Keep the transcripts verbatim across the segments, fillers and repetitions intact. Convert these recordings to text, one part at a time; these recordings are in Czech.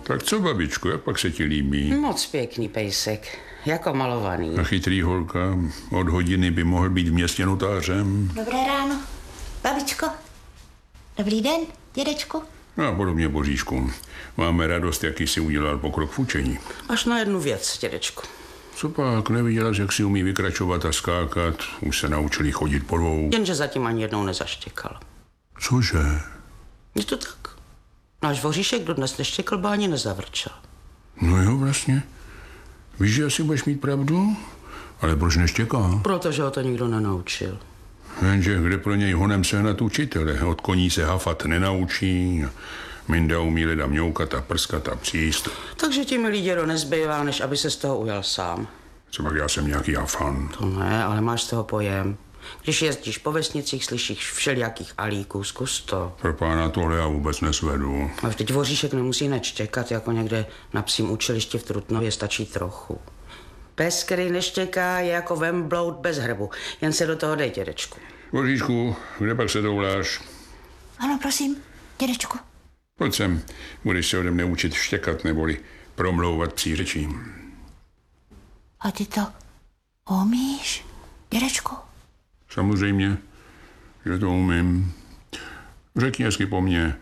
Tak co, babičko, jak pak se ti líbí? Moc pěkný pejsek, jako malovaný. A chytrý holka, od hodiny by mohl být v městě notářem. Dobré ráno, babičko. Dobrý den, dědečku. No a podobně, Boříšku. Máme radost, jaký si udělal pokrok v učení. Až na jednu věc, dědečku. Co pak, neviděla jsi, jak si umí vykračovat a skákat? Už se naučili chodit po dvou. Jenže zatím ani jednou nezaštěkal. Cože? Je to tak. Náš voříšek dodnes neštěkl, ba ani nezavrčel. No jo, vlastně. Víš, že asi budeš mít pravdu? Ale proč neštěká? Protože ho to nikdo nenaučil. Jenže kde pro něj honem sehnat učitele? Od koní se hafat nenaučí. Minda umí leda mňoukat a prskat a příst. Takže ti, milý dědo, nezbývá, než aby se z toho ujal sám. Co pak já jsem nějaký hafan. To ne, ale máš z toho pojem. Když jezdíš po vesnicích, slyšíš všelijakých alíků, zkus to. Pro pána, tohle já vůbec nesvedu. A vždyť voříšek nemusí nečtěkat, jako někde na psím učilišti v Trutnově, stačí trochu. Pes, který neštěká, je jako vembloud bez hrbu. Jen se do toho dej, dědečku. Boříšku, kde pak se douláš? Ano, prosím, dědečku. Pojď sem, budeš se ode mne učit štěkat neboli promlouvat psí řečí. A ty to umíš, dědečku? Samozřejmě, že to umím. Řekni hezky po mně.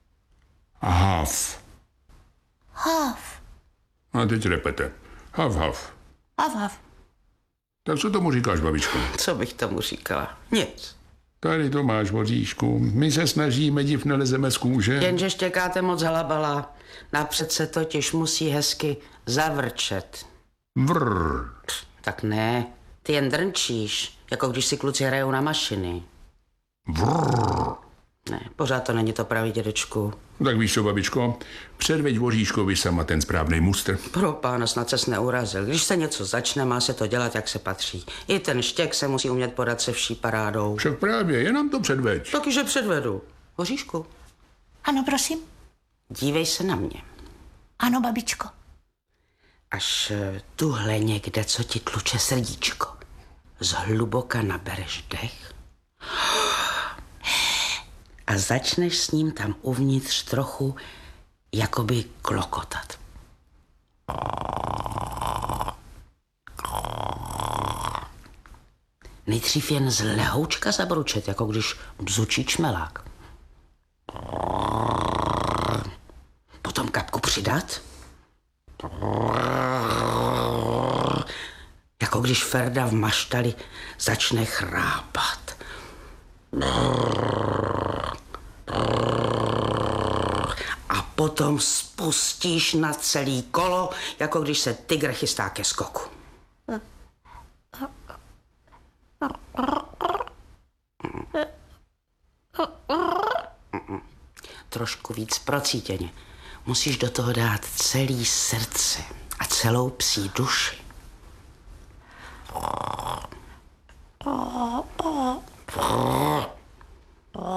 Hav. Hav. A teď repete. Hav, hav. Hav, hav. Tak co tomu říkáš, babičko? Co bych tomu říkala? Nic. Tady to máš, Boříšku. My se snažíme, div nelezeme z kůže. Jenže štěkáte moc halabala. Napřed se totiž musí hezky zavrčet. Vrr. Tak ne, ty jen drnčíš, jako když si kluci hrajou na mašiny. Vrr. Ne, pořád to není to pravý, dědečku. Tak víš co, babičko, předveď Boříškovi sama ten správný mustr. Pro pána, snad ses neurazil. Když se něco začne, má se to dělat, jak se patří. I ten štěk se musí umět podat se vší parádou. Však právě, jenom to předveď. Takyže předvedu. Boříšku, Ano, prosím. dívej se na mě. Ano, babičko. Až eh, tuhle někde, co ti tluče srdíčko, zhluboka nabereš dech a začneš s ním tam uvnitř trochu jakoby klokotat. Nejdřív jen z lehoučka zabručet, jako když bzučí čmelák. Potom kapku přidat. Jako když Ferda v maštali začne chrápat. A potom spustíš na celý kolo, jako když se tygr chystá ke skoku. Trošku víc procítěně. Musíš do toho dát celý srdce a celou psí duši.